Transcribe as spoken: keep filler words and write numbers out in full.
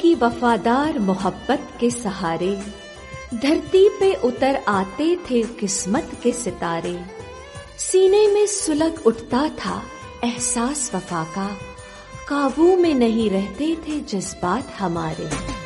की वफादार मोहब्बत के सहारे धरती पे उतर आते थे किस्मत के सितारे। सीने में सुलग उठता था एहसास वफा का, काबू में नहीं रहते थे जज्बात हमारे।